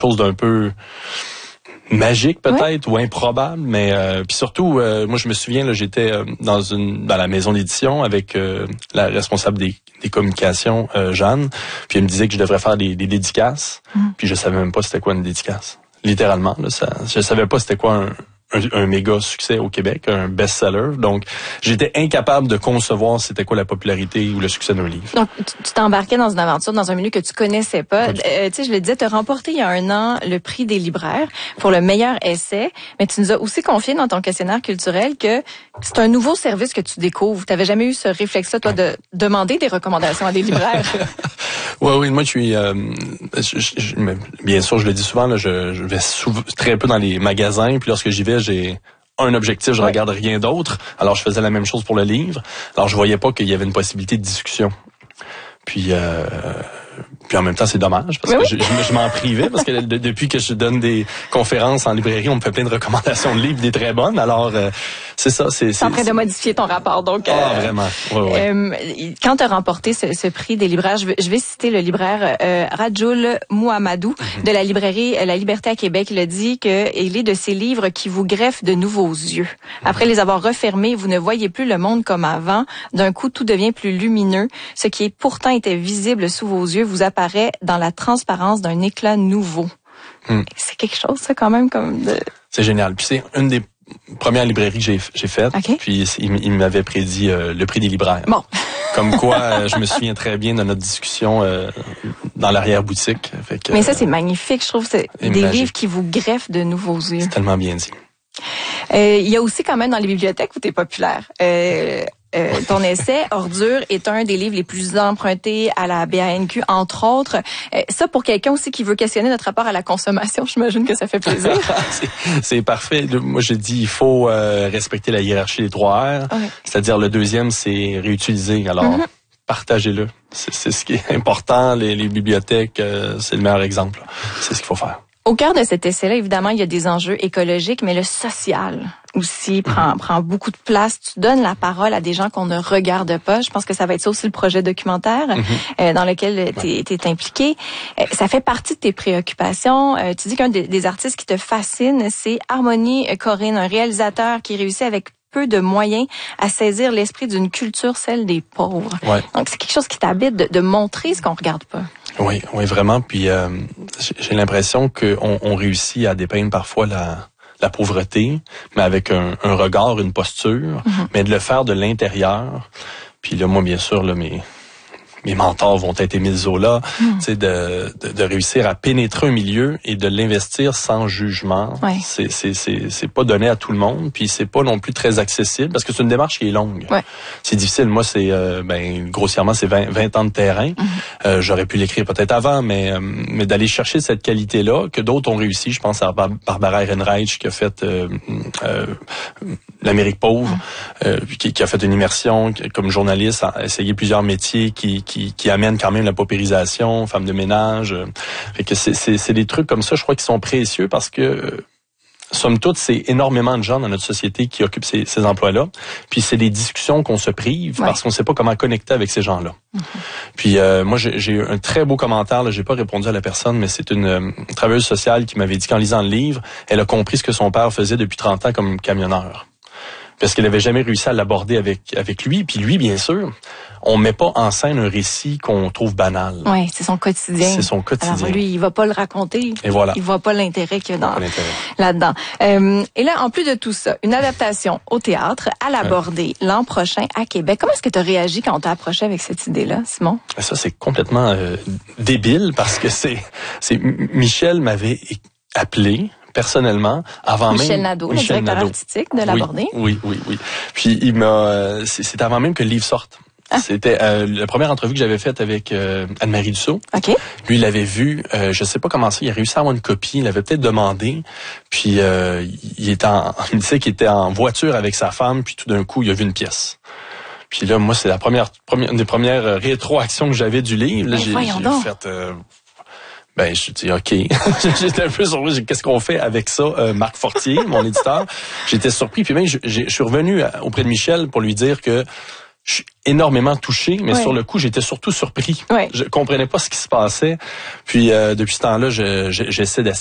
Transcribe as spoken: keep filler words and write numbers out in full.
chose d'un peu magique peut-être ouais. ou improbable, mais euh, puis surtout, euh, moi je me souviens là, j'étais euh, dans une dans la maison d'édition avec euh, la responsable des, des communications, euh, Jeanne, puis elle me disait que je devrais faire des, des dédicaces, mm. puis je savais même pas c'était quoi une dédicace. Littéralement, là, ça, je savais pas c'était quoi un Un, un méga succès au Québec, un best-seller. Donc, j'étais incapable de concevoir c'était quoi la popularité ou le succès d'un livre. Donc, tu t'embarquais dans une aventure, dans un milieu que tu connaissais pas. Euh, tu sais, je le disais, tu as remporté il y a un an le prix des libraires pour le meilleur essai, mais tu nous as aussi confié dans ton questionnaire culturel que c'est un nouveau service que tu découvres. Tu n'avais jamais eu ce réflexe-là, toi, de demander des recommandations à des libraires. Oui, oui, moi je suis, euh, je, je, bien sûr, je le dis souvent, là, je, je vais souvent, très peu dans les magasins, puis lorsque j'y vais, j'ai un objectif, je ouais. regarde rien d'autre. Alors je faisais la même chose pour le livre. Alors je voyais pas qu'il y avait une possibilité de discussion. Puis euh, puis en même temps c'est dommage parce oui. que je, je, je m'en privais parce que de, depuis que je donne des conférences en librairie, on me fait plein de recommandations de livres, des très bonnes. Alors euh, c'est ça, c'est c'est en train de modifier ton rapport donc. Ah euh, vraiment. Ouais, ouais. Euh, quand tu as remporté ce, ce prix des libraires, je vais, je vais citer le libraire euh, Rajoul Mouhamadou mm-hmm. de la librairie La Liberté à Québec. Il a dit que il est de ces livres qui vous greffent de nouveaux yeux. Après mm-hmm. les avoir refermés, vous ne voyez plus le monde comme avant. D'un coup, tout devient plus lumineux. Ce qui est pourtant était visible sous vos yeux vous apparaît dans la transparence d'un éclat nouveau. Mm. C'est quelque chose, ça, quand même, comme de... C'est génial. Puis c'est une des premières librairies que j'ai, j'ai faites. Okay. Puis il, il m'avait prédit euh, le prix des libraires. Bon. Comme quoi, euh, je me souviens très bien de notre discussion euh, dans l'arrière-boutique. Fait que, mais ça, c'est magnifique. Je trouve que c'est des magique. Livres qui vous greffent de nouveaux yeux. C'est tellement bien dit. Euh, il y a aussi quand même dans les bibliothèques où t'es populaire. Euh, euh, ton essai Ordure est un des livres les plus empruntés à la B A N Q, entre autres. Euh, ça, pour quelqu'un aussi qui veut questionner notre rapport à la consommation, j'imagine que ça fait plaisir. c'est, c'est parfait. Moi, je dis il faut euh, respecter la hiérarchie des trois R. Okay. C'est-à-dire le deuxième, c'est réutiliser. Alors, mm-hmm. partagez-le. C'est, c'est ce qui est important. Les, les bibliothèques, euh, c'est le meilleur exemple. C'est ce qu'il faut faire. Au cœur de cet essai-là, évidemment, il y a des enjeux écologiques, mais le social aussi prend, mm-hmm. prend beaucoup de place. Tu donnes la parole à des gens qu'on ne regarde pas. Je pense que ça va être ça aussi le projet documentaire mm-hmm. euh, dans lequel tu es impliqué. Euh, ça fait partie de tes préoccupations. Euh, tu dis qu'un des, des artistes qui te fascine, c'est Harmonie Corinne, un réalisateur qui réussit avec peu de moyens à saisir l'esprit d'une culture, celle des pauvres. Ouais. Donc, c'est quelque chose qui t'habite de, de montrer ce qu'on regarde pas. Oui, oui, vraiment. Puis, euh, j'ai l'impression qu'on on réussit à dépeindre parfois la, la pauvreté, mais avec un, un regard, une posture, mm-hmm. mais de le faire de l'intérieur. Puis là, moi, bien sûr, là, mes... mes mentors vont être Émile Zola, mm. tu sais, de, de, de réussir à pénétrer un milieu et de l'investir sans jugement. Ouais. C'est, c'est, c'est, c'est pas donné à tout le monde, puis c'est pas non plus très accessible parce que c'est une démarche qui est longue. Ouais. C'est difficile. Moi, c'est, euh, ben, grossièrement, c'est vingt, vingt ans de terrain. Mm. Euh, j'aurais pu l'écrire peut-être avant, mais, euh, mais d'aller chercher cette qualité-là que d'autres ont réussi. Je pense à Bar- Barbara Ehrenreich qui a fait euh, euh, l'Amérique pauvre, mm. euh, qui, qui a fait une immersion comme journaliste, a essayé plusieurs métiers qui Qui, qui amène quand même la paupérisation, femme de ménage. Fait que c'est, c'est, c'est des trucs comme ça, je crois, qui sont précieux parce que, somme toute, c'est énormément de gens dans notre société qui occupent ces, ces emplois-là. Puis c'est des discussions qu'on se prive ouais. parce qu'on ne sait pas comment connecter avec ces gens-là. Mm-hmm. Puis euh, moi, j'ai, j'ai eu un très beau commentaire. Là, j'ai pas répondu à la personne, mais c'est une, une travailleuse sociale qui m'avait dit qu'en lisant le livre, elle a compris ce que son père faisait depuis trente ans comme camionneur. Parce qu'elle avait jamais réussi à l'aborder avec avec lui. Puis lui, bien sûr, on met pas en scène un récit qu'on trouve banal. Oui, c'est son quotidien. C'est son quotidien. Alors lui, il va pas le raconter. Et voilà. Il voit pas l'intérêt qu'il y a dans, là-dedans. Euh, et là, en plus de tout ça, une adaptation au théâtre à l'aborder ouais. l'an prochain à Québec. Comment est-ce que tu as réagi quand on t'a approché avec cette idée-là, Simon? Ça, c'est complètement euh, débile parce que c'est c'est Michel m'avait appelé personnellement, avant Michel même... Nadeau, Michel le directeur Nadeau, artistique de l'aborder. Oui, oui, oui, oui. Puis il m'a... Euh, c'est avant même que le livre sorte. Ah. C'était euh, la première entrevue que j'avais faite avec euh, Anne-Marie Dussault. Okay. Lui, il l'avait vu, euh, je sais pas comment ça, il a réussi à avoir une copie, il l'avait peut-être demandé. Puis euh, il était en, il me disait qu'il était en voiture avec sa femme, puis tout d'un coup, il a vu une pièce. Puis là, moi, c'est la première, première une des premières euh, rétroactions que j'avais du livre. Là, j'ai, j'ai fait... Euh, Ben, je dis OK. J'étais un peu surpris. Qu'est-ce qu'on fait avec ça, euh, Marc Fortier, mon éditeur. J'étais surpris. Puis même, je, je suis revenu auprès de Michel pour lui dire que je suis énormément touché, mais oui. sur le coup, j'étais surtout surpris. Oui. Je comprenais pas ce qui se passait. Puis, euh, depuis ce temps-là, je, je, j'essaie